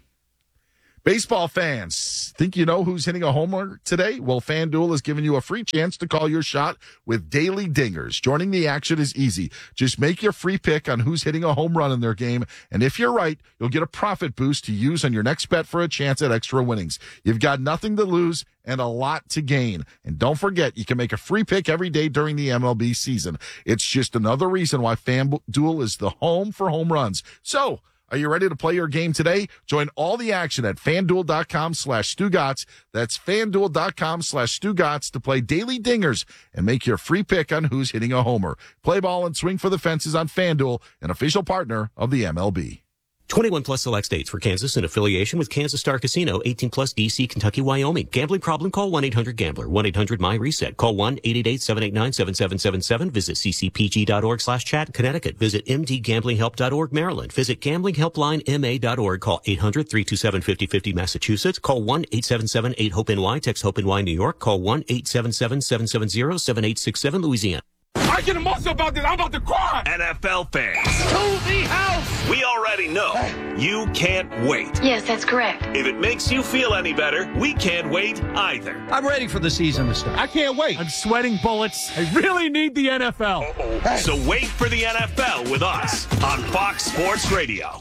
Baseball fans, think you know who's hitting a homer today? Well, FanDuel is giving you a free chance to call your shot with Daily Dingers. Joining the action is easy. Just make your free pick on who's hitting a home run in their game, and if you're right, you'll get a profit boost to use on your next bet for a chance at extra winnings. You've got nothing to lose and a lot to gain. And don't forget, you can make a free pick every day during the M L B season. It's just another reason why FanDuel is the home for home runs. So, are you ready to play your game today? Join all the action at FanDuel.com slash Stugatz. That's FanDuel.com slash Stugatz to play Daily Dingers and make your free pick on who's hitting a homer. Play ball and swing for the fences on FanDuel, an official partner of the M L B. twenty-one plus select states for Kansas in affiliation with Kansas Star Casino, eighteen plus D C, Kentucky, Wyoming. Gambling problem? Call one eight hundred gambler, one eight hundred my reset. Call one eight eight eight, seven eight nine, seven seven seven seven. Visit ccpg.org slash chat, Connecticut. Visit mdgamblinghelp.org, Maryland. Visit gamblinghelpline.ma.org. Call eight hundred, three two seven, five oh five oh, Massachusetts. Call one eight seven seven, eight, hope N Y. Text HOPE-NY, New York. Call one eight seven seven, seven seven zero, seven eight six seven, Louisiana. I get emotional about this. I'm about to cry. N F L fans. To the house. We already know you can't wait. Yes, that's correct. If it makes you feel any better, we can't wait either. I'm ready for the season to start. I can't wait. I'm sweating bullets. I really need the N F L. Hey. So wait for the N F L with us on Fox Sports Radio.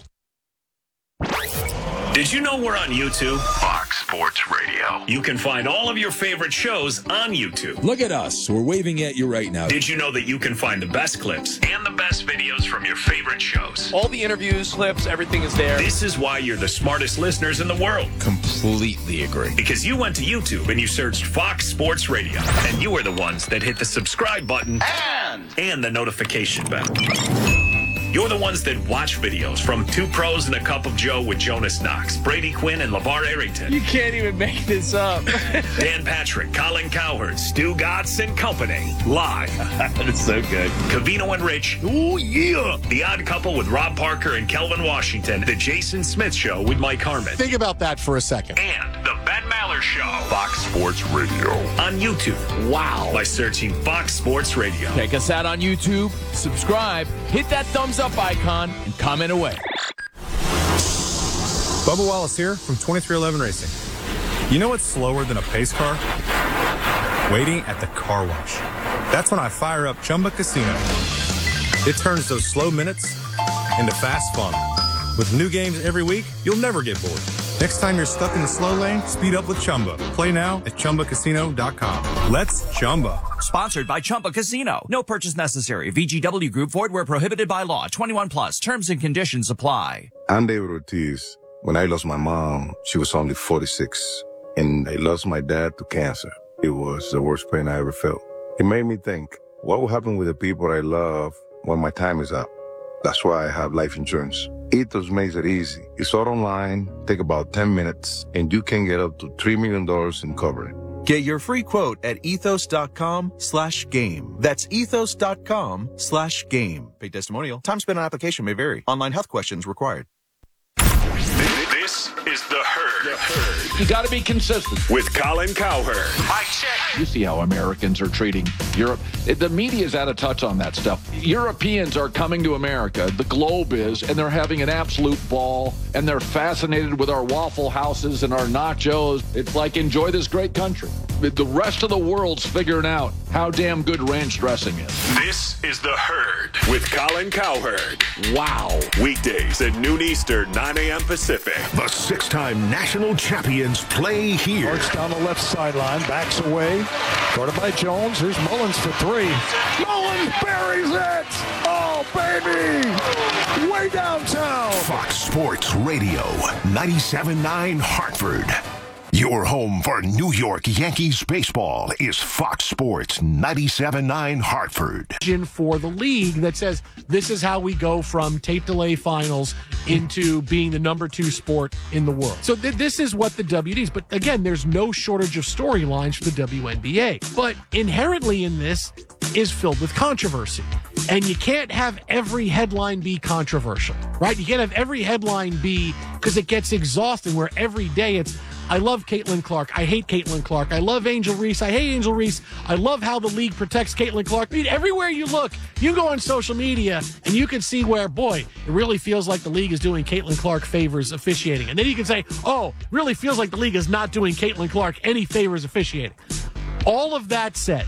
Did you know we're on YouTube? Fox Sports Radio. You can find all of your favorite shows on YouTube. Look at us. We're waving at you right now. Did you know that you can find the best clips and the best videos from your favorite shows? All the interviews, clips, everything is there. This is why you're the smartest listeners in the world. Completely agree. Because you went to YouTube and you searched Fox Sports Radio. And you were the ones that hit the subscribe button and, and the notification bell. You're the ones that watch videos from Two Pros and a Cup of Joe with Jonas Knox, Brady Quinn, and LeVar Arrington. You can't even make this up. Dan Patrick, Colin Cowherd, Stu Gotts and Company. Live. That's so good. Cavino and Rich. Oh, yeah. The Odd Couple with Rob Parker and Kelvin Washington. The Jason Smith Show with Mike Harmon. Think about that for a second. And the Ben Maller Show. Fox Sports Radio. On YouTube. Wow. By searching Fox Sports Radio. Check us out on YouTube. Subscribe. Hit that thumbs up icon and comment away. Bubba Wallace here from twenty-three eleven Racing. You know what's slower than a pace car? Waiting at the car wash. That's when I fire up Chumba Casino. It turns those slow minutes into fast fun. With new games every week, you'll never get bored. Next time you're stuck in the slow lane, speed up with Chumba. Play now at Chumba Casino dot com. Let's Chumba. Sponsored by Chumba Casino. No purchase necessary. V G W Group. Void where prohibited by law. twenty-one plus. Terms and conditions apply. I'm David Ortiz. When I lost my mom, she was only forty-six. And I lost my dad to cancer. It was the worst pain I ever felt. It made me think, what will happen with the people I love when my time is up? That's why I have life insurance. Ethos makes it easy. It's all online, take about ten minutes, and you can get up to three million dollars in coverage. Get your free quote at ethos.com slash game. That's ethos.com slash game. Paid testimonial. Time spent on application may vary. Online health questions required. This is The Herd. The Herd. You got to be consistent. With Colin Cowherd. Mike check. You see how Americans are treating Europe. The media is out of touch on that stuff. Europeans are coming to America. The globe is, and they're having an absolute ball, and they're fascinated with our Waffle Houses and our nachos. It's like, enjoy this great country. the rest of the world's figuring out how damn good ranch dressing is. This is The Herd with Colin Cowherd. Wow. Weekdays at noon Eastern, nine a.m. Pacific. The six-time national champions play here. Arch down the left sideline, backs away. Guarded by Jones. Here's Mullins for three. Mullins buries it! Oh, baby! Way downtown. Fox Sports Radio, ninety-seven point nine Hartford. Your home for New York Yankees baseball is Fox Sports ninety-seven point nine Hartford. For the league that says this is how we go from tape delay finals into being the number two sport in the world. So th- this is what the W D is. But again, there's no shortage of storylines for the W N B A. But inherently in this is filled with controversy. And you can't have every headline be controversial, right? You can't have every headline be, because it gets exhausting, where every day it's, I love Caitlin Clark. I hate Caitlin Clark. I love Angel Reese. I hate Angel Reese. I love how the league protects Caitlin Clark. I mean, everywhere you look, you go on social media and you can see where, boy, it really feels like the league is doing Caitlin Clark favors officiating. And then you can say, oh, really feels like the league is not doing Caitlin Clark any favors officiating. All of that said,